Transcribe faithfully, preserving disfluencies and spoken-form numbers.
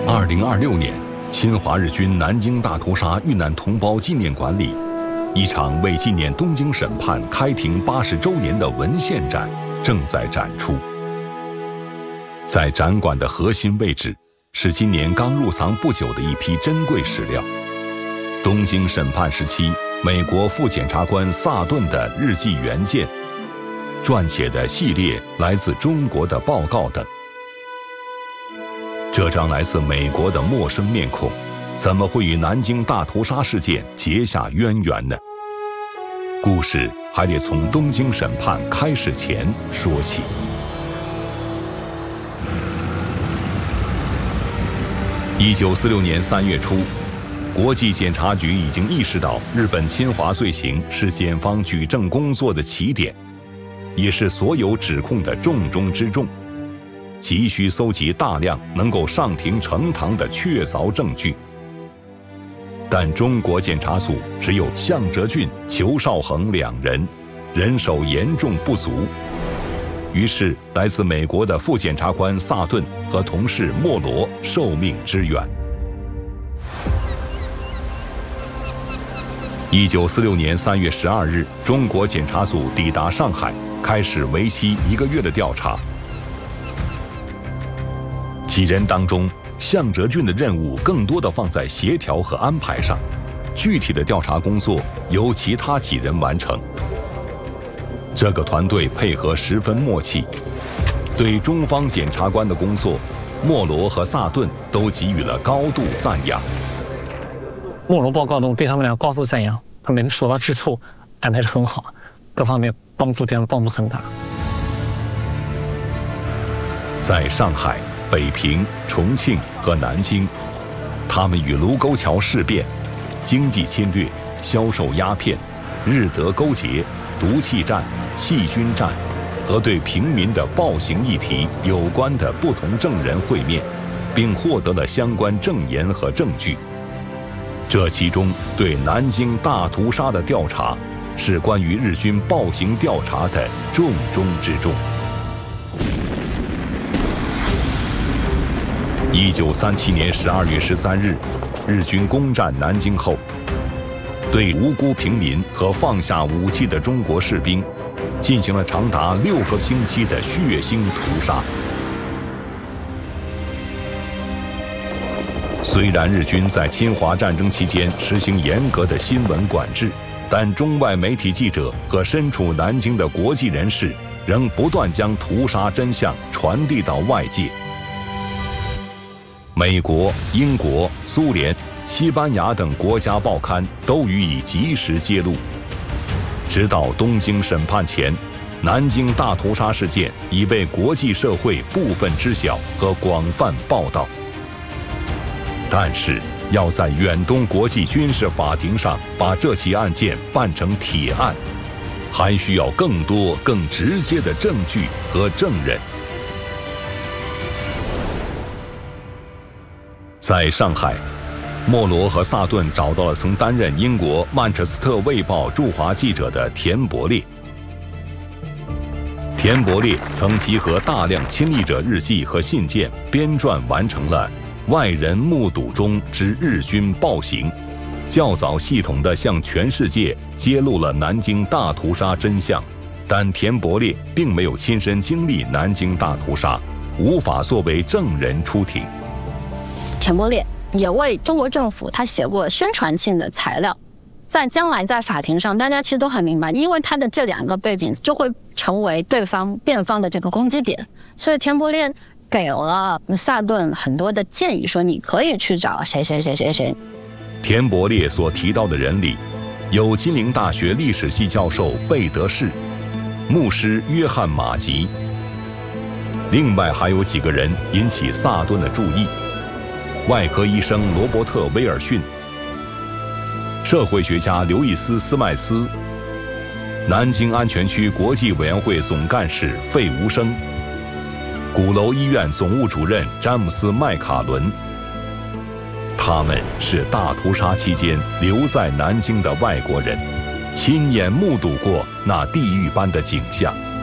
二零二六年，侵华日军南京大屠杀遇难同胞纪念馆里，一场为纪念东京审判开庭八十周年的文献展正在展出。在展馆的核心位置，是今年刚入藏不久的一批珍贵史料：东京审判时期美国副检察官萨顿的日记原件、撰写的系列来自中国的报告等。这张来自美国的陌生面孔，怎么会与南京大屠杀事件结下渊源呢？故事还得从东京审判开始前说起。一九四六年三月初，国际检察局已经意识到日本侵华罪行是检方举证工作的起点，也是所有指控的重中之重，急需搜集大量能够上庭呈堂的确凿证据。但中国检察组只有向哲俊、裘绍恒两人，人手严重不足。于是，来自美国的副检察官萨顿和同事莫罗受命支援。一九四六年三月十二日，中国检察组抵达上海，开始为期一个月的调查。几人当中，向哲俊的任务更多的放在协调和安排上，具体的调查工作由其他几人完成。这个团队配合十分默契，对中方检察官的工作，莫罗和萨顿都给予了高度赞扬。 莫罗报告中对他们俩高度赞扬，他们所到之处安排得很好，各方面帮助对他们帮助很大。 在上海、北平、重庆和南京，他们与卢沟桥事变、经济侵略、销售鸦片、日德勾结、毒气战、细菌战和对平民的暴行议题有关的不同证人会面，并获得了相关证言和证据。这其中对南京大屠杀的调查，是关于日军暴行调查的重中之重。一九三七年十二月十三日，日军攻占南京后，对无辜平民和放下武器的中国士兵，进行了长达六个星期的血腥屠杀。虽然日军在侵华战争期间实行严格的新闻管制，但中外媒体记者和身处南京的国际人士仍不断将屠杀真相传递到外界。美国、英国、苏联、西班牙等国家报刊都予以及时揭露。直到东京审判前，南京大屠杀事件已被国际社会部分知晓和广泛报道。但是，要在远东国际军事法庭上把这起案件办成铁案，还需要更多、更直接的证据和证人。在上海，莫罗和萨顿找到了曾担任英国《曼彻斯特卫报》驻华记者的田伯烈。田伯烈曾集合大量亲历者日记和信件，编撰完成了《外人目睹中之日军暴行》，较早系统地向全世界揭露了南京大屠杀真相。但田伯烈并没有亲身经历南京大屠杀，无法作为证人出庭。 田伯烈也为中国政府他写过宣传性的材料，在将来在法庭上，大家其实都很明白，因为他的这两个背景就会成为对方辩方的这个攻击点，所以田伯烈给了萨顿很多的建议，说你可以去找谁谁谁谁谁。 田伯烈所提到的人里，有金陵大学历史系教授贝德士、牧师约翰马吉，另外还有几个人引起萨顿的注意：外科医生罗伯特·威尔逊、社会学家刘易斯·斯麦斯、南京安全区国际委员会总干事费无声、鼓楼医院总务主任詹姆斯·麦卡伦。他们是大屠杀期间留在南京的外国人，亲眼目睹过那地狱般的景象。